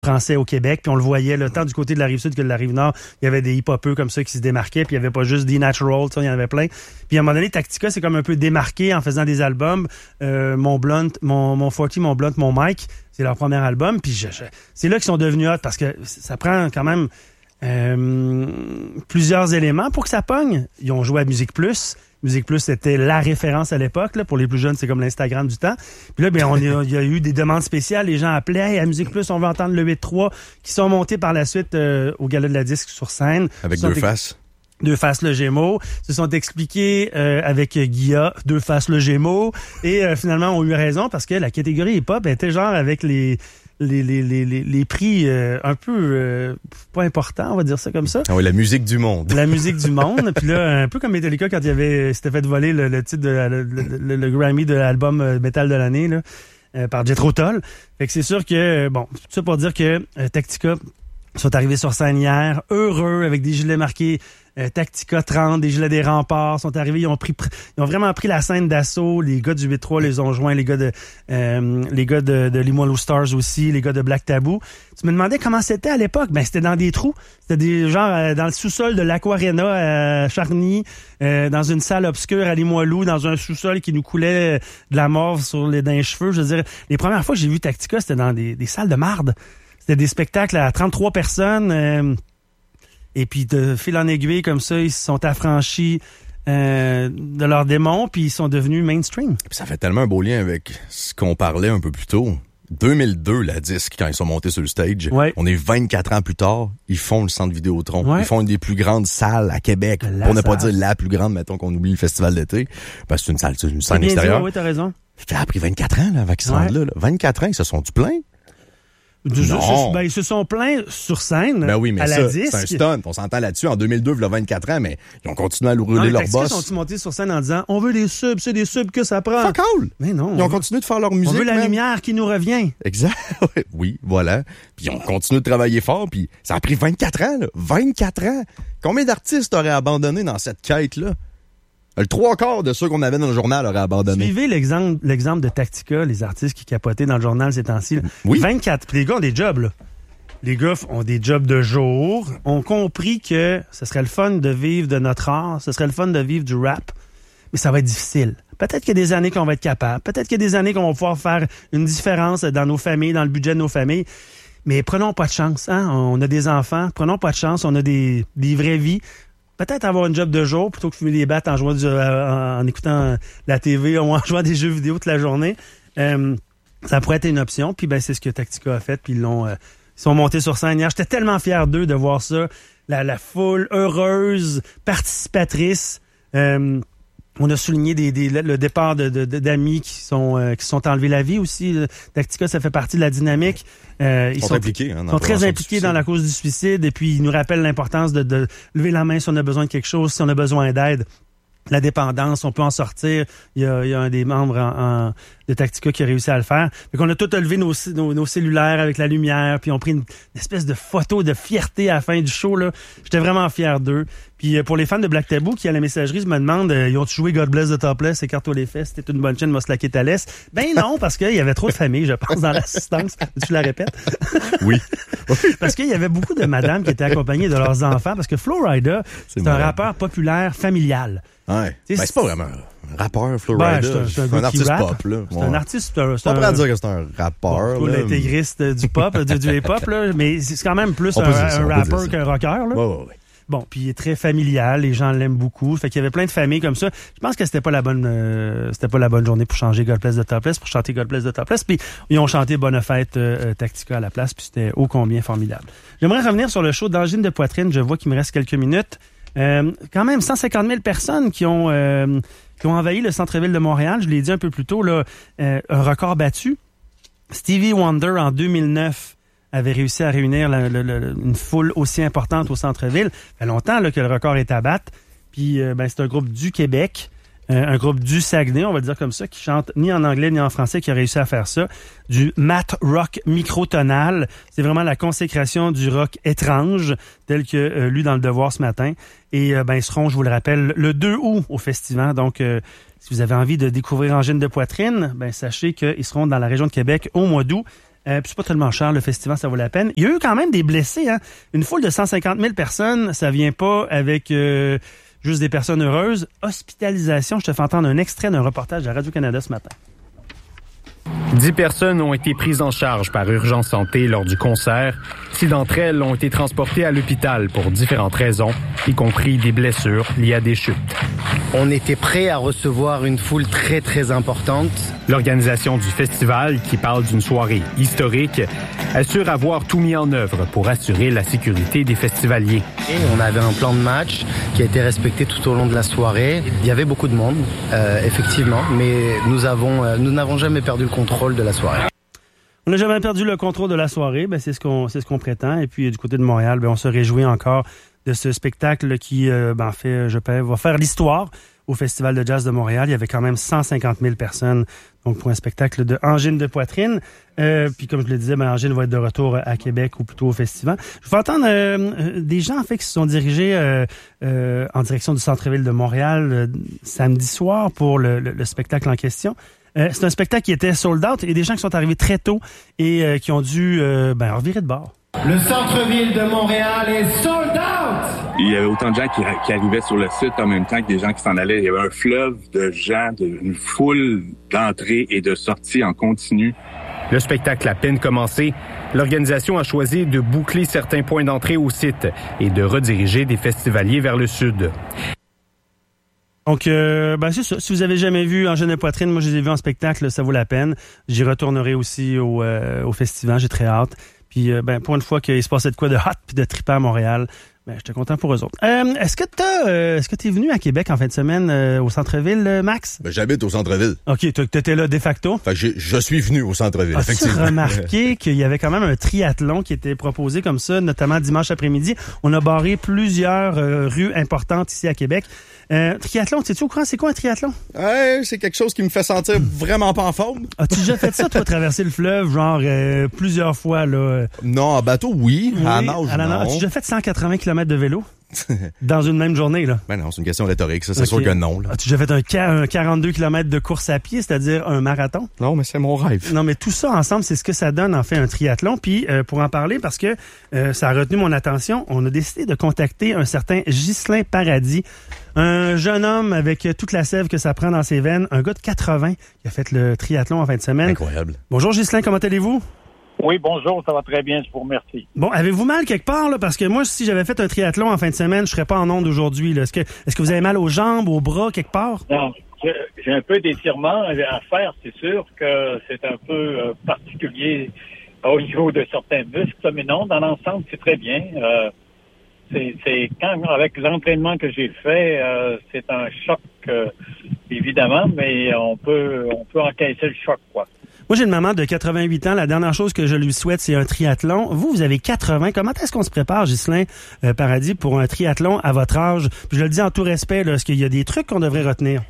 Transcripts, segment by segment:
français au Québec, puis on le voyait, là, tant du côté de la Rive-Sud que de la Rive-Nord, il y avait des hip-hopeux comme ça qui se démarquaient, puis il y avait pas juste des Natural, il y en avait plein. Puis à un moment donné, Tactica s'est comme un peu démarqué en faisant des albums. Mon Blunt, mon 40, mon Blunt, mon Mike, c'est leur premier album, puis c'est là qu'ils sont devenus hot, parce que ça prend quand même plusieurs éléments pour que ça pogne. Ils ont joué à Musique Plus. Musique Plus, c'était la référence à l'époque. Là. Pour les plus jeunes, c'est comme l'Instagram du temps. Puis là, il y a eu des demandes spéciales. Les gens appelaient « Hey, à Musique Plus, on veut entendre le 8-3 » qui sont montés par la suite au Gala de la Disque sur scène. Avec Deux Faces. Deux Faces le Gémeaux. Se sont expliqués avec Guilla, Deux Faces le Gémeaux. Et finalement, ont eu raison parce que la catégorie hip-hop était genre avec les prix un peu pas importants, on va dire ça comme ça. Ah oui, la musique du monde. La musique du monde. Puis là, un peu comme Metallica quand s'était fait voler le titre de le Grammy de l'album métal de l'année là, par Jethro Tull. Fait que c'est sûr que tout ça pour dire que Tactica sont arrivés sur scène hier, heureux, avec des gilets marqués Tactica 30, des gilets des remparts, sont arrivés, ils ont vraiment pris la scène d'assaut. Les gars du 8-3 les ont joints, les gars de Limoilou Stars aussi, les gars de Black Tabou. Tu me demandais comment c'était à l'époque? Ben, c'était dans des trous. C'était des genre dans le sous-sol de l'Aquarena à Charny, dans une salle obscure à Limoilou, dans un sous-sol qui nous coulait de la morve dans les cheveux. Je veux dire, les premières fois que j'ai vu Tactica, c'était dans des salles de marde. C'était des spectacles à 33 personnes. Et puis, de fil en aiguille, comme ça, ils se sont affranchis de leurs démons, puis ils sont devenus mainstream. Puis ça fait tellement un beau lien avec ce qu'on parlait un peu plus tôt. 2002, la disque, quand ils sont montés sur le stage. Ouais. On est 24 ans plus tard, ils font le Centre Vidéotron. Ouais. Ils font une des plus grandes salles à Québec. Pour ne pas dire la plus grande, mettons qu'on oublie le Festival d'été. Parce que c'est une scène extérieure. Oui, t'as raison. Ça a pris 24 ans, là, avec ce là. 24 ans, ils se sont-tu plaints? Ils se sont plaints sur scène mais à ça, la disque. c'est un stunt. On s'entend là-dessus. En 2002, il y a 24 ans, mais ils ont continué à rouler leur boss. Ils sont montés sur scène en disant « On veut des subs, c'est des subs que ça prend. » Fuck all! Mais non. Ils ont continué de faire leur musique. On veut la lumière qui nous revient. Exact. Oui, voilà. Puis ils ont continué de travailler fort, puis ça a pris 24 ans, là. 24 ans! Combien d'artistes auraient abandonné dans cette quête-là? Le 3/4 de ceux qu'on avait dans le journal auraient abandonné. Suivez l'exemple de Tactica, les artistes qui capotaient dans le journal ces temps-ci. Là. Oui. 24. Puis les gars ont des jobs, là. Les gars ont des jobs de jour, ont compris que ce serait le fun de vivre de notre art, ce serait le fun de vivre du rap, mais ça va être difficile. Peut-être qu'il y a des années qu'on va être capable, peut-être qu'il y a des années qu'on va pouvoir faire une différence dans nos familles, dans le budget de nos familles, mais prenons pas de chance. Hein? On a des enfants, prenons pas de chance, on a des vraies vies. Peut-être avoir une job de jour plutôt que fumer des battes en jouant en écoutant la TV ou en jouant des jeux vidéo toute la journée. Ça pourrait être une option. Puis c'est ce que Tactica a fait. Puis ils sont montés sur scène hier. J'étais tellement fier d'eux de voir ça. La foule heureuse, participatrice. On a souligné le départ d'amis qui sont enlevés la vie aussi. Tactica, ça fait partie de la dynamique. Ils sont impliqués. Ils sont très impliqués dans la cause du suicide. Et puis, ils nous rappellent l'importance de lever la main si on a besoin de quelque chose, si on a besoin d'aide. La dépendance, on peut en sortir. Il y a un des membres de Tactica qui a réussi à le faire. Fait qu'on a tout levé nos cellulaires avec la lumière, puis on a pris une espèce de photo de fierté à la fin du show. Là. J'étais vraiment fier d'eux. Puis pour les fans de Black Tabou qui à la messagerie me demandent ils ont joué God Bless the Topless, écarte-toi les fesses, c'était une bonne chaîne, m'a slacké ta laisse. Ben non, parce qu'il y avait trop de familles, je pense, dans l'assistance. Tu la répètes? Oui. Parce qu'il y avait beaucoup de madames qui étaient accompagnées de leurs enfants, parce que Flo Rida, c'est un rappeur populaire familial. Ouais. C'est pas vraiment un rappeur, Flo Rida. C'est un artiste pop, là. C'est un artiste. C'est pas dire que c'est un rappeur. Pas l'intégriste du pop, du hip-hop, là, mais c'est quand même plus un rappeur qu'un rocker, là. Ouais. Bon, puis il est très familial, les gens l'aiment beaucoup. Fait qu'il y avait plein de familles comme ça. Je pense que c'était pas la bonne journée pour changer God Bless the Topless, pour chanter God Bless the Topless. Puis ils ont chanté Bonne Fête Tactica à la place, puis c'était ô combien formidable. J'aimerais revenir sur le show d'angine de poitrine. Je vois qu'il me reste quelques minutes. Quand même 150 000 personnes qui ont envahi le centre-ville de Montréal. Je l'ai dit un peu plus tôt, là, un record battu. Stevie Wonder, en 2009, avait réussi à réunir une foule aussi importante au centre-ville. Ça fait longtemps là, que le record est à battre. Puis c'est un groupe du Québec, un groupe du Saguenay, on va le dire comme ça, qui chante ni en anglais ni en français, qui a réussi à faire ça. Du math rock microtonal. C'est vraiment la consécration du rock étrange, tel que lu dans Le Devoir ce matin. Et ils seront, je vous le rappelle, le 2 août au festival. Donc, si vous avez envie de découvrir Angine de poitrine, sachez qu'ils seront dans la région de Québec au mois d'août. Puis c'est pas tellement cher, le festival, ça vaut la peine. Il y a eu quand même des blessés, hein. Une foule de 150 000 personnes, ça vient pas avec juste des personnes heureuses. Hospitalisation, je te fais entendre un extrait d'un reportage à Radio-Canada ce matin. 10 personnes ont été prises en charge par Urgence Santé lors du concert. 6 d'entre elles ont été transportées à l'hôpital pour différentes raisons, y compris des blessures liées à des chutes. On était prêt à recevoir une foule très, très importante. L'organisation du festival, qui parle d'une soirée historique, assure avoir tout mis en œuvre pour assurer la sécurité des festivaliers. Et on avait un plan de match qui a été respecté tout au long de la soirée. Il y avait beaucoup de monde, effectivement, mais nous n'avons jamais perdu le contrôle de la soirée. On n'a jamais perdu le contrôle de la soirée, ben c'est ce qu'on prétend. Et puis du côté de Montréal, ben on se réjouit encore de ce spectacle qui, va faire l'histoire au Festival de jazz de Montréal. Il y avait quand même 150 000 personnes, donc pour un spectacle de Angine de poitrine. Puis comme je le disais, ben Angine va être de retour à Québec ou plutôt au festival. Je vais entendre des gens en fait qui se sont dirigés en direction du centre-ville de Montréal samedi soir pour le spectacle en question. C'est un spectacle qui était sold out et des gens qui sont arrivés très tôt et qui ont dû revirer de bord. Le centre-ville de Montréal est sold out! Il y avait autant de gens qui arrivaient sur le site en même temps que des gens qui s'en allaient. Il y avait un fleuve de gens, une foule d'entrées et de sorties en continu. Le spectacle a à peine commencé. L'organisation a choisi de boucler certains points d'entrée au site et de rediriger des festivaliers vers le sud. Donc, c'est ça. Si vous avez jamais vu Angine de poitrine, moi, je les ai vus en spectacle, ça vaut la peine. J'y retournerai aussi au festival, j'ai très hâte. Puis, pour une fois qu'il se passait de quoi de hot puis de trippant à Montréal, j'étais content pour eux autres. Est-ce que t'es venu à Québec en fin de semaine au centre-ville, Max? J'habite au centre-ville. OK, t'étais là de facto. Fait que je suis venu au centre-ville, effectivement. As-tu remarqué qu'il y avait quand même un triathlon qui était proposé comme ça, notamment dimanche après-midi? On a barré plusieurs rues importantes ici à Québec. Triathlon, sais-tu au courant, c'est quoi un triathlon? C'est quelque chose qui me fait sentir vraiment pas en forme. As-tu déjà fait ça, toi, traverser le fleuve, genre plusieurs fois, là? Non, en bateau, oui. À la nage, non. As-tu déjà fait 180 km de vélo? Dans une même journée, là? Ben non, c'est une question rhétorique, ça. C'est sûr que non, là. As-tu déjà fait un 42 km de course à pied, c'est-à-dire un marathon? Non, mais c'est mon rêve. Non, mais tout ça ensemble, c'est ce que ça donne, en fait, un triathlon. Puis, pour en parler, parce que ça a retenu mon attention, on a décidé de contacter un certain Ghislain Paradis, un jeune homme avec toute la sève que ça prend dans ses veines, un gars de 80 qui a fait le triathlon en fin de semaine. Incroyable. Bonjour Ghislain, comment allez-vous? Oui, bonjour, ça va très bien, je vous remercie. Bon, avez-vous mal quelque part, là? Parce que moi, si j'avais fait un triathlon en fin de semaine, je serais pas en onde aujourd'hui, là. Est-ce que vous avez mal aux jambes, aux bras, quelque part? Non, j'ai un peu d'étirement à faire, c'est sûr que c'est un peu particulier au niveau de certains muscles, mais non, dans l'ensemble, c'est très bien. C'est quand, avec l'entraînement que j'ai fait, c'est un choc, évidemment, mais on peut encaisser le choc, quoi. Moi, j'ai une maman de 88 ans. La dernière chose que je lui souhaite, c'est un triathlon. Vous avez 80. Comment est-ce qu'on se prépare, Ghislain Paradis, pour un triathlon à votre âge? Puis je le dis en tout respect, là, est-ce qu'il y a des trucs qu'on devrait retenir?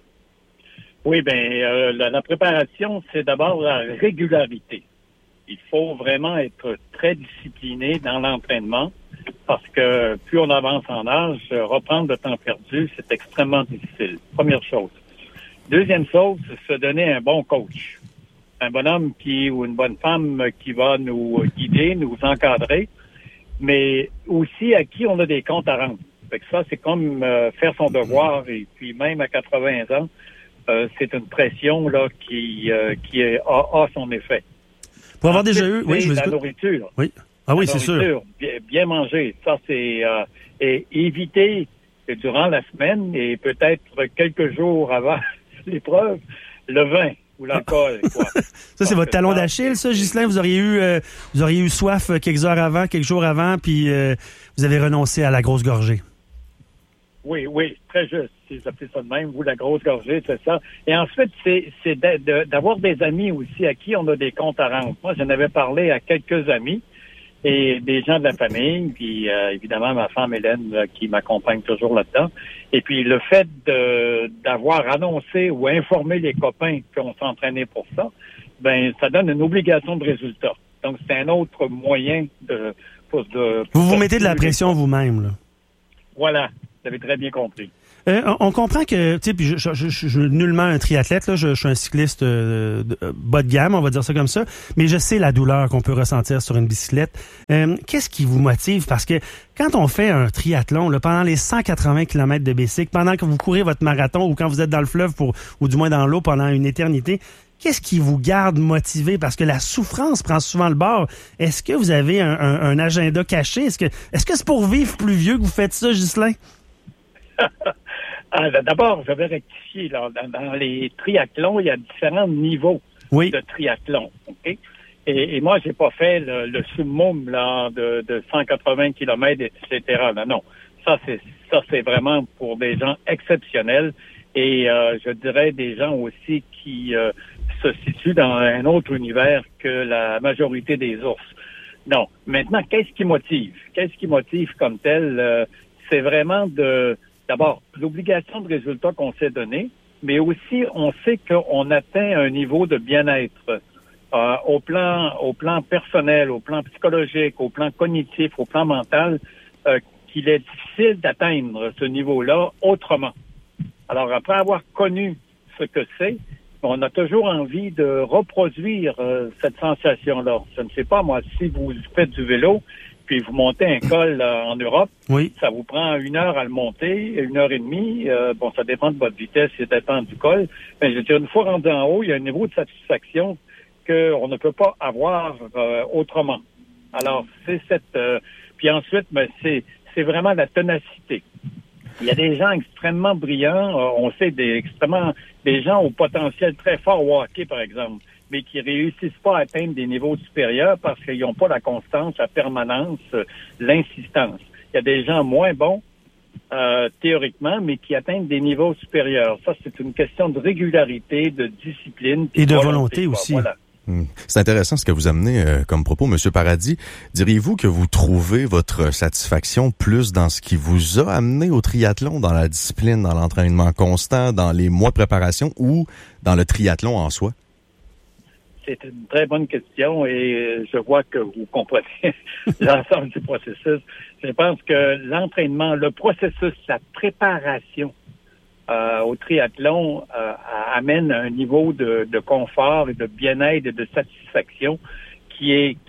Oui, la préparation, c'est d'abord la régularité. Il faut vraiment être très discipliné dans l'entraînement parce que plus on avance en âge, reprendre le temps perdu, c'est extrêmement difficile. Première chose. Deuxième chose, c'est se donner un bon coach. Un bonhomme ou une bonne femme qui va nous guider, nous encadrer, mais aussi à qui on a des comptes à rendre. Fait que ça, c'est comme faire son devoir, et puis même à 80 ans, c'est une pression là qui a son effet. Pour avoir déjà eu, oui, je vous la écoute. nourriture. Oui. Ah oui, c'est sûr. Bien manger, ça c'est et éviter durant la semaine et peut-être quelques jours avant l'épreuve, le vin ou l'alcool, quoi. Ça, c'est votre talon d'Achille, ça, Ghislain? Vous auriez eu soif quelques jours avant, puis vous avez renoncé à la grosse gorgée. Oui, très juste. Si vous appelez ça de même, vous, la grosse gorgée, c'est ça. Et ensuite, c'est d'avoir des amis aussi à qui on a des comptes à rendre. Moi, j'en avais parlé à quelques amis et des gens de la famille, puis évidemment ma femme Hélène qui m'accompagne toujours là-dedans. Et puis le fait d'avoir annoncé ou informé les copains qu'on s'entraînait pour ça, ça donne une obligation de résultat. Donc c'est un autre moyen de vous mettez de la pression vous-même, là. Voilà, vous avez très bien compris. On comprend que, tu sais, puis je suis nullement un triathlète, là, je suis un cycliste bas de gamme, on va dire ça comme ça, mais je sais la douleur qu'on peut ressentir sur une bicyclette. Qu'est-ce qui vous motive? Parce que quand on fait un triathlon, là, pendant les 180 km de bicycle, pendant que vous courez votre marathon ou quand vous êtes dans le fleuve ou du moins dans l'eau pendant une éternité, qu'est-ce qui vous garde motivé? Parce que la souffrance prend souvent le bord. Est-ce que vous avez un agenda caché? Est-ce que c'est pour vivre plus vieux que vous faites ça, Ghislain? D'abord, je vais rectifier. Là, dans les triathlons, il y a différents niveaux de triathlon. Okay? Et moi, j'ai pas fait le summum là, de 180 km, etc. Non. Ça, c'est vraiment pour des gens exceptionnels. Et je dirais des gens aussi qui se situent dans un autre univers que la majorité des ours. Non. Maintenant, qu'est-ce qui motive? Qu'est-ce qui motive comme tel? C'est vraiment d'abord, l'obligation de résultat qu'on s'est donné, mais aussi, on sait qu'on atteint un niveau de bien-être au plan personnel, au plan psychologique, au plan cognitif, au plan mental, qu'il est difficile d'atteindre ce niveau-là autrement. Alors, après avoir connu ce que c'est, on a toujours envie de reproduire cette sensation-là. Je ne sais pas, moi, si vous faites du vélo, puis vous montez un col en Europe, ça vous prend 1 heure à le monter, 1h30. Bon, ça dépend de votre vitesse, ça dépend du col. Mais je veux dire, une fois rendu en haut, il y a un niveau de satisfaction qu'on ne peut pas avoir autrement. Alors, c'est cette... puis ensuite, c'est vraiment la ténacité. Il y a des gens extrêmement brillants, on sait des gens au potentiel très fort au hockey, par exemple, mais qui réussissent pas à atteindre des niveaux supérieurs parce qu'ils n'ont pas la constance, la permanence, l'insistance. Il y a des gens moins bons, théoriquement, mais qui atteignent des niveaux supérieurs. Ça, c'est une question de régularité, de discipline. Et de volonté aussi. Voilà. C'est intéressant ce que vous amenez comme propos, Monsieur Paradis. Diriez-vous que vous trouvez votre satisfaction plus dans ce qui vous a amené au triathlon, dans la discipline, dans l'entraînement constant, dans les mois de préparation ou dans le triathlon en soi? C'est une très bonne question et je vois que vous comprenez l'ensemble du processus. Je pense que l'entraînement, le processus, la préparation au triathlon amène un niveau de confort et de bien-être et de satisfaction qui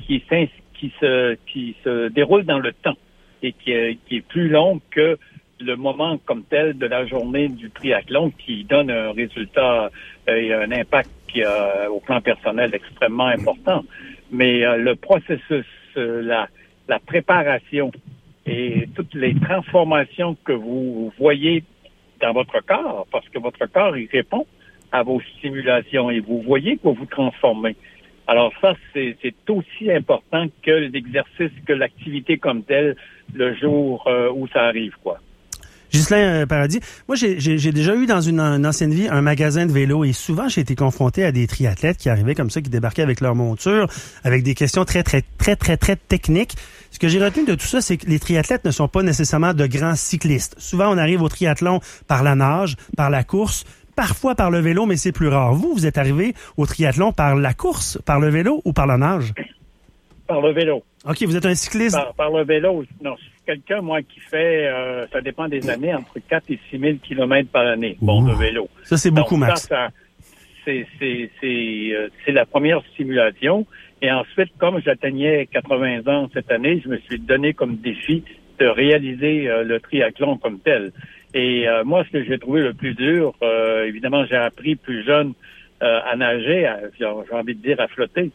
se déroule dans le temps et qui est plus long que le moment comme tel de la journée du triathlon qui donne un résultat et un impact au plan personnel extrêmement important. Mais le processus, la préparation et toutes les transformations que vous voyez dans votre corps, parce que votre corps, il répond à vos stimulations et vous voyez que vous vous transformez. Alors ça, c'est aussi important que l'exercice, que l'activité comme telle, le jour où ça arrive, quoi. Ghislain Paradis, moi j'ai déjà eu dans une ancienne vie un magasin de vélo et souvent j'ai été confronté à des triathlètes qui arrivaient comme ça, qui débarquaient avec leur monture, avec des questions très techniques. Ce que j'ai retenu de tout ça, c'est que les triathlètes ne sont pas nécessairement de grands cyclistes. Souvent on arrive au triathlon par la nage, par la course, parfois par le vélo, mais c'est plus rare. Vous êtes arrivé au triathlon par la course, par le vélo ou par la nage? Par le vélo. OK, vous êtes un cycliste? Par le vélo. Non, je suis quelqu'un, moi, qui fait, ça dépend des années, entre 4 et 6 000 kilomètres par année. Bon, de vélo. Ça, c'est beaucoup, donc, Max. C'est la première stimulation. Et ensuite, comme j'atteignais 80 ans cette année, je me suis donné comme défi de réaliser le triathlon comme tel. Et moi, ce que j'ai trouvé le plus dur, évidemment, j'ai appris plus jeune à nager, j'ai envie de dire à flotter,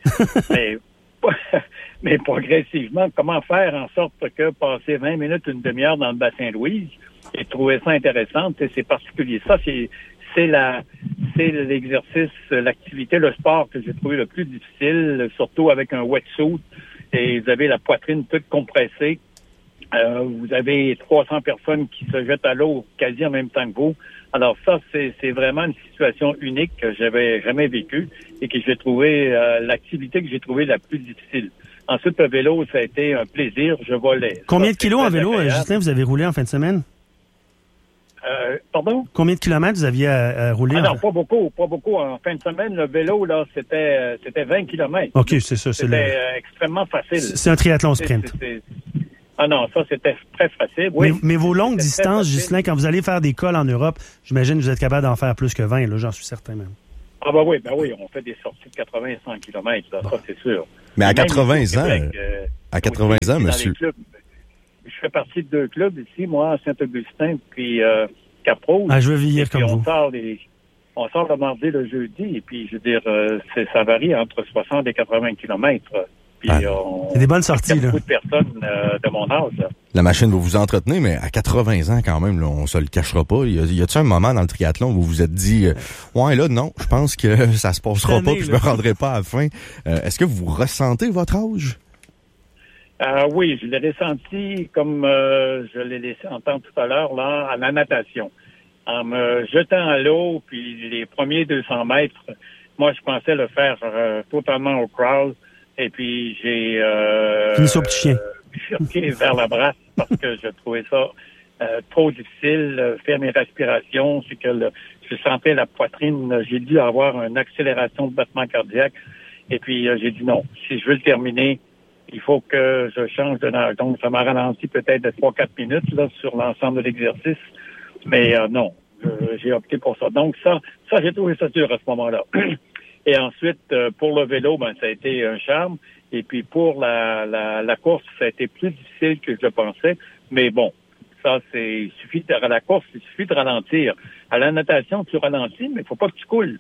mais progressivement, comment faire en sorte que passer 20 minutes, une demi-heure dans le bassin Louise et trouver ça intéressant, c'est particulier. Ça, c'est l'exercice, l'activité, le sport que j'ai trouvé le plus difficile, surtout avec un wetsuit et vous avez la poitrine toute compressée. Vous avez 300 personnes qui se jettent à l'eau quasi en même temps que vous. Alors ça, c'est vraiment une situation unique que j'avais jamais vécue et que j'ai trouvé l'activité que j'ai trouvée la plus difficile. Ensuite, le vélo, ça a été un plaisir. Je volais. Combien de kilos en vélo, Ghislain, vous avez roulé en fin de semaine? Pardon? Combien de kilomètres vous aviez à rouler? Non, pas beaucoup. En fin de semaine, le vélo, là, c'était 20 kilomètres. OK, c'est ça. C'était extrêmement facile. C'est un triathlon sprint. Ah non, ça, c'était très facile. Oui. Mais vos longues distances, Ghislain, quand vous allez faire des cols en Europe, j'imagine que vous êtes capable d'en faire plus que 20, là, j'en suis certain même. Ah ben oui, on fait des sorties de 80 et 100 km, là, ça c'est sûr. Mais à Même 80 ici au ans, Québec, à 80 ans, monsieur. Clubs, je fais partie de 2 clubs ici, moi, à Saint-Augustin, puis Cap-Rouge. Ah, je veux vieillir comme vous. On sort le mardi, le jeudi, et puis, je veux dire, ça varie entre 60 et 80 km. Puis, c'est des bonnes sorties, là. Il y a beaucoup de personnes de mon âge, là. La machine va vous entretenir, mais à 80 ans, quand même, là, on se le cachera pas. Y a-t-il un moment dans le triathlon où vous vous êtes dit, ouais, là, non, je pense que ça se passera pas, puis je me rendrai pas à la fin. Est-ce que vous ressentez votre âge? Oui, je l'ai ressenti comme je l'ai laissé entendre tout à l'heure, là, à la natation. En me jetant à l'eau, puis les premiers 200 mètres, moi, je pensais le faire totalement au crawl, et puis j'ai fini au petit chien. Bifurqué vers la brasse parce que je trouvais ça trop difficile. Faire mes respirations, c'est que je sentais la poitrine, j'ai dû avoir une accélération de battement cardiaque, et puis j'ai dit non, si je veux le terminer, il faut que je change de nage. Donc, ça m'a ralenti peut-être de 3-4 minutes là, sur l'ensemble de l'exercice. Mais non, j'ai opté pour ça. Donc, ça j'ai trouvé ça dur à ce moment-là. Et ensuite, pour le vélo, ça a été un charme. Et puis, pour la course, ça a été plus difficile que je le pensais. Mais bon, ça, à la course, il suffit de ralentir. À la natation, tu ralentis, mais il faut pas que tu coules.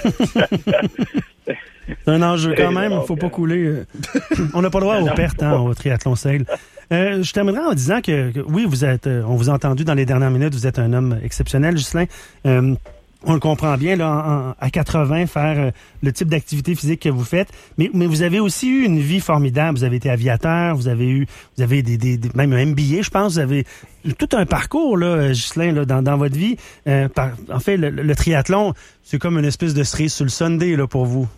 C'est un enjeu quand même, il ne faut pas couler. On n'a pas le droit aux pertes au triathlon sail. Je terminerai en disant que oui, on vous a entendu dans les dernières minutes, vous êtes un homme exceptionnel, Ghislain. On le comprend bien, là, à 80, faire le type d'activité physique que vous faites. Mais vous avez aussi eu une vie formidable. Vous avez été aviateur, vous avez même un MBA, je pense. Vous avez tout un parcours, là, Ghislain, là, dans votre vie. En fait, le triathlon, c'est comme une espèce de cerise sur le Sunday, là, pour vous.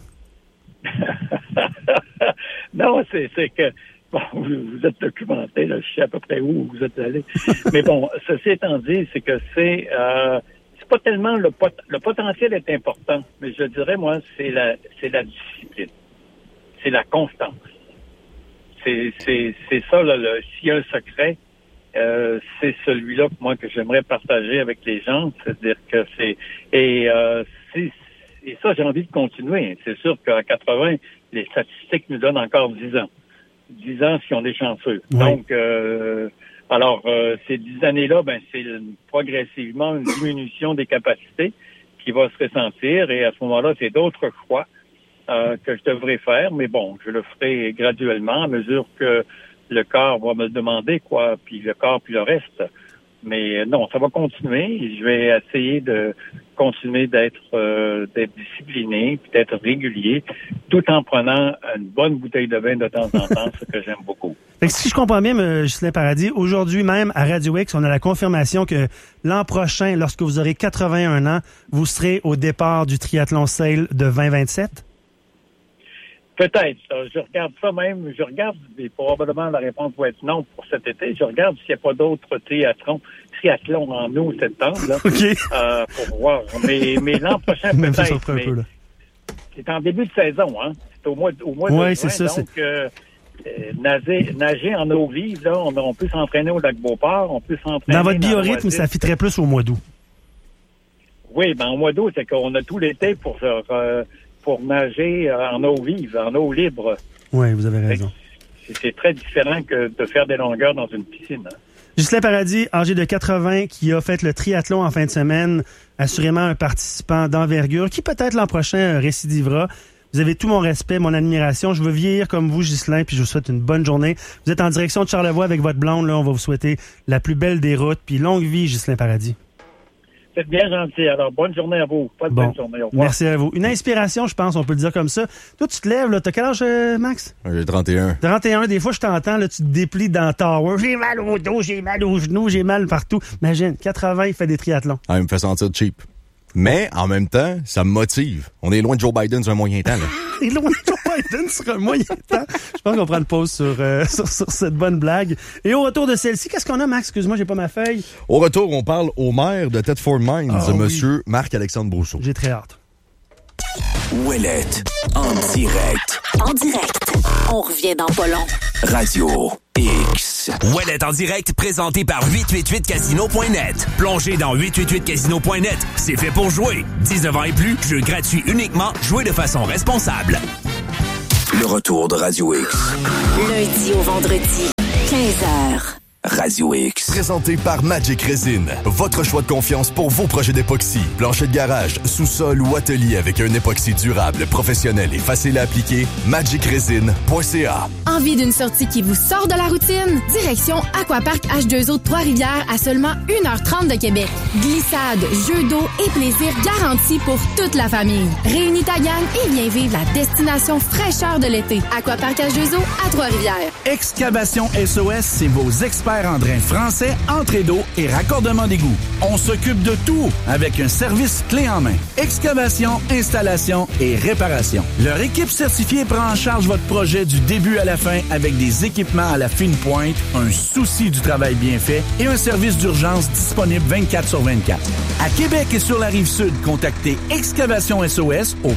Non, c'est que bon, vous êtes documenté, là, je sais à peu près où vous êtes allé. Mais bon, ceci étant dit, c'est que c'est pas tellement le potentiel est important, mais je dirais, moi, c'est la discipline. C'est la constance. C'est ça, là, s'il y a un secret, c'est celui-là, moi, que j'aimerais partager avec les gens. C'est-à-dire que et ça, j'ai envie de continuer. C'est sûr qu'à 80, les statistiques nous donnent encore 10 ans. 10 ans si on est chanceux. Oui. Donc, ces 10 années-là, c'est progressivement une diminution des capacités qui va se ressentir. Et à ce moment-là, c'est d'autres choix que je devrais faire. Mais bon, je le ferai graduellement à mesure que le corps va me le demander, quoi. Puis le corps, puis le reste. Mais non, ça va continuer. Je vais essayer de continuer d'être discipliné, puis d'être régulier, tout en prenant une bonne bouteille de vin de temps en temps, ce que j'aime beaucoup. Fait que si je comprends bien, Ghislain Paradis, aujourd'hui même à Radio X, on a la confirmation que l'an prochain, lorsque vous aurez 81 ans, vous serez au départ du triathlon sail de 2027? Peut-être. Je regarde ça même. Je regarde, et probablement la réponse va être non pour cet été. Je regarde s'il n'y a pas d'autres triathlons en août, septembre, là, okay. Pour voir. Mais l'an prochain, même peut-être. Un peu, là. C'est en début de saison, hein. C'est au mois de juin. C'est ça. Donc, nager en eau vive, là, on peut s'entraîner au lac Beauport, on peut s'entraîner dans votre biorhythme, ça fitterait plus au mois d'août. Oui, au mois d'août, c'est qu'on a tout l'été pour nager en eau vive, en eau libre. Oui, vous avez raison. C'est très différent que de faire des longueurs dans une piscine. Hein. Ghislain Paradis, âgé de 80, qui a fait le triathlon en fin de semaine, assurément un participant d'envergure, qui peut-être l'an prochain récidivera. Vous avez tout mon respect, mon admiration. Je veux vieillir comme vous, Ghislain, puis je vous souhaite une bonne journée. Vous êtes en direction de Charlevoix avec votre blonde. Là, on va vous souhaiter la plus belle des routes, puis longue vie, Ghislain Paradis. C'est bien gentil. Alors, bonne journée à vous. Bonne journée. Au revoir. Merci à vous. Une inspiration, je pense, on peut le dire comme ça. Toi, tu te lèves, là. T'as quel âge, Max? J'ai 31. 31. Des fois, je t'entends, là, tu te déplies dans Tower. J'ai mal au dos, j'ai mal aux genoux, j'ai mal partout. Imagine, 80, il fait des triathlons. Ah, il me fait sentir cheap. Mais, en même temps, ça me motive. On est loin de Joe Biden sur un moyen temps, là. On est loin de Joe Biden sur un moyen temps. Je pense qu'on prend une pause sur cette bonne blague. Et au retour de celle-ci, qu'est-ce qu'on a, Max? Excuse-moi, j'ai pas ma feuille. Au retour, on parle au maire de Thetford Mines, monsieur Marc-Alexandre Brousseau. J'ai très hâte. Ouellette, en direct. En direct. On revient dans pas long. Radio X. X. Ouellet en direct, présenté par 888casino.net. Plongez dans 888casino.net, c'est fait pour jouer. 19 ans et plus, jeu gratuit uniquement, jouez de façon responsable. Le retour de Radio X. Lundi au vendredi, 15h. Radio X. Présenté par Magic Resin. Votre choix de confiance pour vos projets d'époxy. Plancher de garage, sous-sol ou atelier avec un époxy durable, professionnel et facile à appliquer. magicresin.ca. Envie d'une sortie qui vous sort de la routine? Direction Aquapark H2O de Trois-Rivières à seulement 1h30 de Québec. Glissade, jeux d'eau et plaisir garantis pour toute la famille. Réunis ta gang et viens vivre la destination fraîcheur de l'été. Aquapark H2O à Trois-Rivières. Excavation SOS, c'est vos experts en drain français, entrée d'eau et raccordement d'égout. On s'occupe de tout avec un service clé en main. Excavation, installation et réparation. Leur équipe certifiée prend en charge votre projet du début à la fin avec des équipements à la fine pointe, un souci du travail bien fait et un service d'urgence disponible 24/24. À Québec et sur la Rive-Sud, contactez Excavation SOS au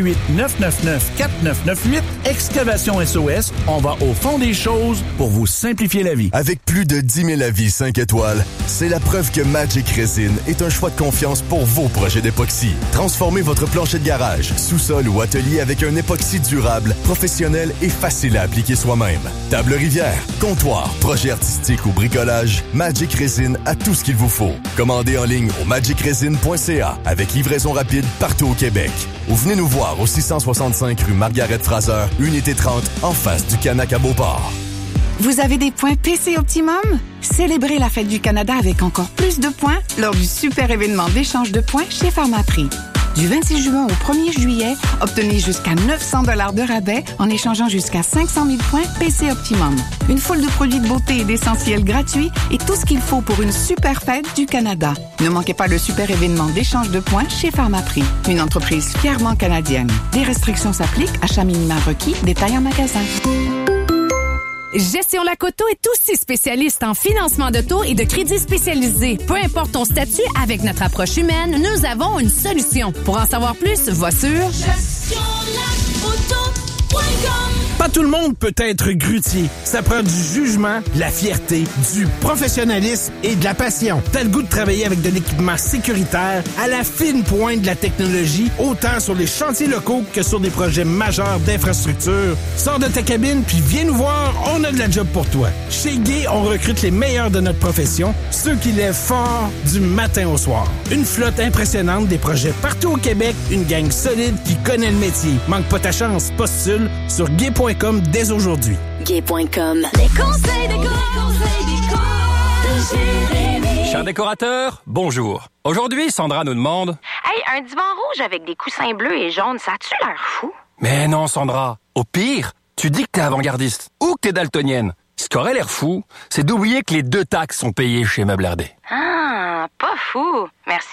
418-999-4998. Excavation SOS, on va au fond des choses pour vous simplifier la vie. Avec plus de 10 000 avis 5 étoiles, c'est la preuve que Magic Resin est un choix de confiance pour vos projets d'époxy. Transformez votre plancher de garage, sous-sol ou atelier avec un époxy durable, professionnel et facile à appliquer soi-même. Table rivière, comptoir, projet artistique ou bricolage, Magic Resin a tout ce qu'il vous faut. Commandez en ligne au magicresin.ca avec livraison rapide partout au Québec. Ou venez nous voir au 665 rue Margaret-Fraser, unité 30, en face du Canac à Beauport. Vous avez des points PC Optimum? Célébrez la fête du Canada avec encore plus de points lors du super événement d'échange de points chez Pharmaprix. Du 26 juin au 1er juillet, obtenez jusqu'à 900 $ de rabais en échangeant jusqu'à 500 000 points PC Optimum. Une foule de produits de beauté et d'essentiels gratuits et tout ce qu'il faut pour une super fête du Canada. Ne manquez pas le super événement d'échange de points chez Pharmaprix, une entreprise fièrement canadienne. Des restrictions s'appliquent, achat minimum requis, détail en magasin. Gestion Lacoto est aussi spécialiste en financement d'auto et de crédits spécialisés. Peu importe ton statut, avec notre approche humaine, nous avons une solution. Pour en savoir plus, va sur gestionlacoto.com. Pas tout le monde peut être grutier. Ça prend du jugement, de la fierté, du professionnalisme et de la passion. T'as le goût de travailler avec de l'équipement sécuritaire à la fine pointe de la technologie, autant sur les chantiers locaux que sur des projets majeurs d'infrastructure. Sors de ta cabine puis viens nous voir, on a de la job pour toi. Chez Gay, on recrute les meilleurs de notre profession, ceux qui lèvent fort du matin au soir. Une flotte impressionnante, des projets partout au Québec, une gang solide qui connaît le métier. Manque pas ta chance, postule sur gay.com dès aujourd'hui. Gay.com. Les conseils de Jérémy. Cher décorateur, bonjour. Aujourd'hui, Sandra nous demande... Hey, un divan rouge avec des coussins bleus et jaunes, ça a-tu l'air fou? Mais non, Sandra. Au pire, tu dis que t'es avant-gardiste ou que t'es daltonienne. Ce qui aurait l'air fou, c'est d'oublier que les 2 taxes sont payées chez Meubles RD. Ah, pas fou. Merci.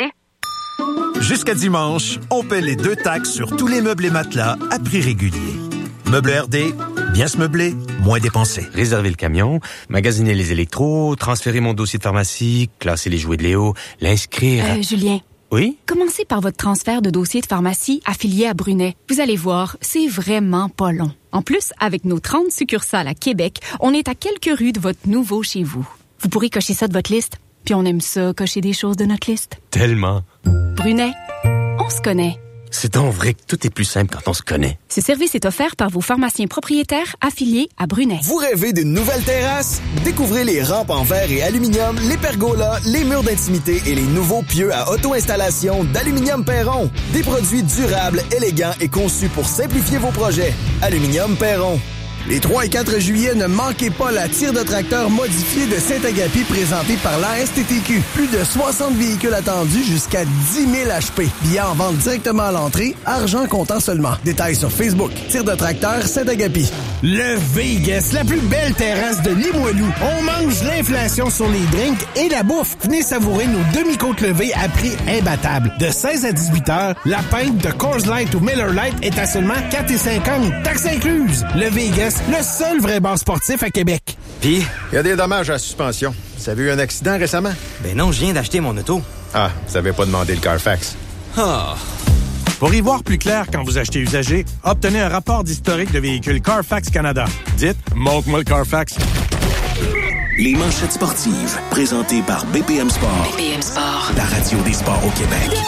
Jusqu'à dimanche, on paie les 2 taxes sur tous les meubles et matelas à prix régulier. Meubles RD, bien se meubler, moins dépenser. Réserver le camion, magasiner les électros, transférer mon dossier de pharmacie, classer les jouets de Léo, l'inscrire... Julien. Oui? Commencez par votre transfert de dossier de pharmacie affilié à Brunet. Vous allez voir, c'est vraiment pas long. En plus, avec nos 30 succursales à Québec, on est à quelques rues de votre nouveau chez vous. Vous pourrez cocher ça de votre liste. Puis on aime ça, cocher des choses de notre liste. Tellement. Brunet, on se connaît. C'est donc vrai que tout est plus simple quand on se connaît. Ce service est offert par vos pharmaciens propriétaires affiliés à Brunet. Vous rêvez d'une nouvelle terrasse? Découvrez les rampes en verre et aluminium, les pergolas, les murs d'intimité et les nouveaux pieux à auto-installation d'Aluminium Perron. Des produits durables, élégants et conçus pour simplifier vos projets. Aluminium Perron. Les 3 et 4 juillet, ne manquez pas la tire de tracteur modifiée de Saint-Agapi présentée par l'ASTTQ. Plus de 60 véhicules attendus jusqu'à 10 000 HP. Billets en vente directement à l'entrée, argent comptant seulement. Détails sur Facebook. Tire de tracteur Saint-Agapi. Le Vegas, la plus belle terrasse de Limoilou. On mange l'inflation sur les drinks et la bouffe. Venez savourer nos demi-côtes levées à prix imbattable. De 16 à 18 heures, la pinte de Coors Light ou Miller Light est à seulement 4,50 $, taxes incluses. Le Vegas, le seul vrai bar sportif à Québec. Puis, il y a des dommages à la suspension. Vous avez eu un accident récemment? Ben non, je viens d'acheter mon auto. Ah, vous avez pas demandé le Carfax. Ah... Pour y voir plus clair quand vous achetez usagé, obtenez un rapport d'historique de véhicule Carfax Canada. Dites « Montre-moi le Carfax ». Les manchettes sportives, présentées par BPM Sport. BPM Sport. La radio des sports au Québec.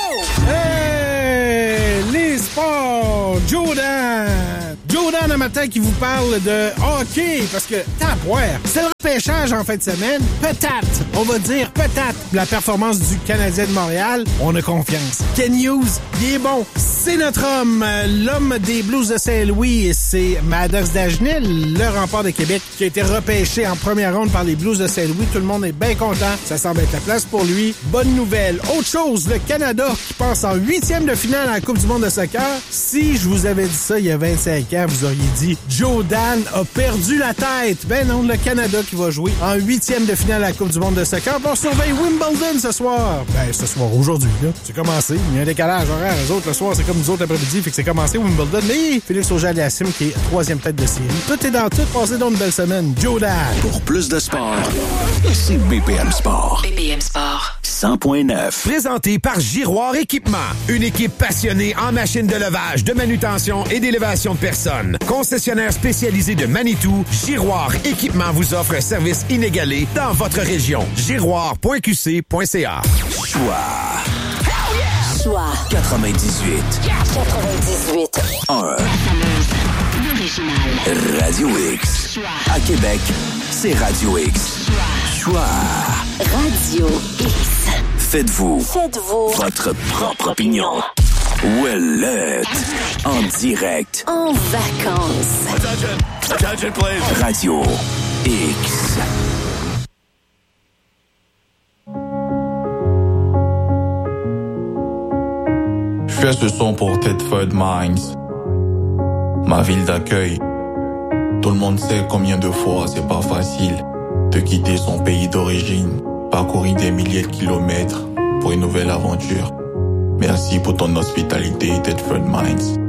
Hey! Les sports! Jordan un matin qui vous parle de hockey, parce que, c'est le repêchage en fin de semaine. Peut-être, on va dire peut-être, la performance du Canadien de Montréal, on a confiance. Ken Hughes, il est bon. C'est notre homme, l'homme des Blues de Saint-Louis, c'est Maddox Dagenil, le rempart de Québec, qui a été repêché en première ronde par les Blues de Saint-Louis. Tout le monde est bien content. Ça semble être la place pour lui. Bonne nouvelle. Autre chose, le Canada qui passe en 8e de finale à la Coupe du monde de soccer. Si je vous avais dit ça il y a 25 ans, vous auriez dit Jordan a perdu la tête. Ben non, le Canada qui va jouer en 8e de finale à la Coupe du monde de soccer. On surveille Wimbledon ce soir. Ben, ce soir, aujourd'hui, là. C'est commencé. Il y a un décalage horaire. Les autres, le soir, c'est comme nous autres l'après-midi. Fait que c'est commencé Wimbledon. Mais Félix Auger-Aliassime, qui est 3e tête de série. Tout est dans tout. Passez donc une belle semaine. Jordan. Pour plus de sport, c'est BPM Sport. BPM Sport. 100.9. Présenté par Giroir Équipement. Une équipe passionnée en machines de levage, de manutention et d'élévation de personnes. Concessionnaire spécialisé de Manitou, Giroir Équipement vous offre un service inégalé dans votre région. Giroir.qc.ca. Choix 98. 1. Radio X. À Québec, c'est Radio X. Choix. Radio X. Faites-vous votre propre opinion. Ouellette. En direct. En vacances. Attention, please. Radio X. Je fais ce son pour Thetford Mines, ma ville d'accueil. Tout le monde sait combien de fois c'est pas facile de quitter son pays d'origine, parcourir des milliers de kilomètres pour une nouvelle aventure. Merci pour ton hospitalité, Thetford Mines.